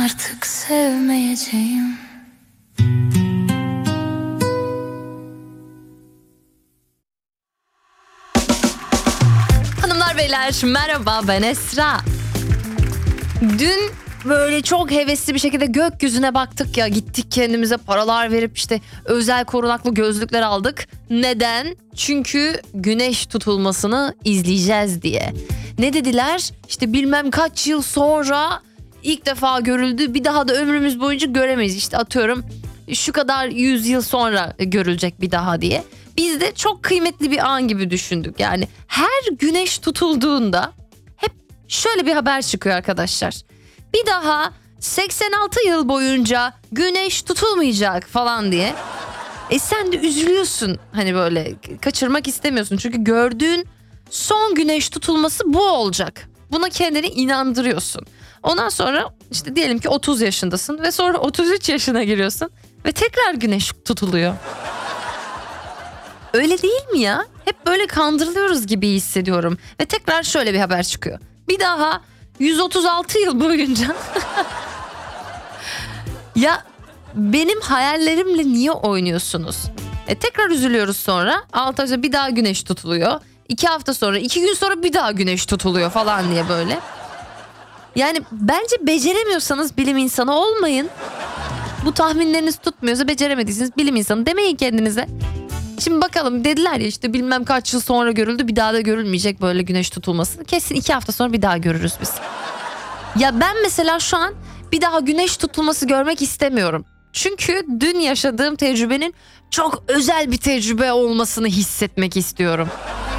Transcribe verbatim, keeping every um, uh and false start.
artık sevmeyeceğim. Hanımlar beyler merhaba, ben Esra. Dün böyle çok hevesli bir şekilde gökyüzüne baktık ya, gittik kendimize paralar verip işte özel korunaklı gözlükler aldık. Neden? Çünkü güneş tutulmasını izleyeceğiz diye. Ne dediler? İşte bilmem kaç yıl sonra ilk defa görüldü, bir daha da ömrümüz boyunca göremeyiz. İşte atıyorum şu kadar yüz yıl sonra görülecek bir daha diye. Biz de çok kıymetli bir an gibi düşündük. Yani her güneş tutulduğunda hep şöyle bir haber çıkıyor arkadaşlar. Bir daha seksen altı yıl boyunca güneş tutulmayacak falan diye. E sen de üzülüyorsun, hani böyle kaçırmak istemiyorsun. Çünkü gördüğün son güneş tutulması bu olacak. Buna kendini inandırıyorsun. Ondan sonra işte diyelim ki otuz yaşındasın ve sonra otuz üç yaşına giriyorsun ve tekrar güneş tutuluyor. Öyle değil mi ya? Hep böyle kandırılıyoruz gibi hissediyorum. Ve tekrar şöyle bir haber çıkıyor. Bir daha yüz otuz altı yıl boyunca ya benim hayallerimle niye oynuyorsunuz? E tekrar üzülüyoruz sonra. altı ay sonra bir daha güneş tutuluyor. iki hafta sonra, iki gün sonra bir daha güneş tutuluyor falan diye böyle. Yani bence beceremiyorsanız bilim insanı olmayın. Bu tahminleriniz tutmuyorsa beceremediyseniz bilim insanı demeyin kendinize. Şimdi bakalım, dediler ya işte bilmem kaç yıl sonra görüldü, bir daha da görülmeyecek böyle güneş tutulması. Kesin iki hafta sonra bir daha görürüz biz. Ya ben mesela şu an bir daha güneş tutulması görmek istemiyorum. Çünkü dün yaşadığım tecrübenin çok özel bir tecrübe olmasını hissetmek istiyorum.